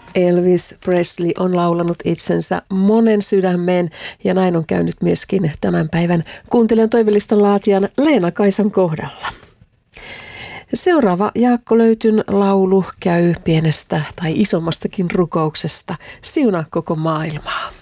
Elvis Presley on laulanut itsensä monen sydämeen ja näin on käynyt myöskin tämän päivän kuuntelijan toivelistan laatijan Leena-Kaisan kohdalla. Seuraava Jaakko Löytyn laulu käy pienestä tai isommastakin rukouksesta. Siunaa koko maailmaa.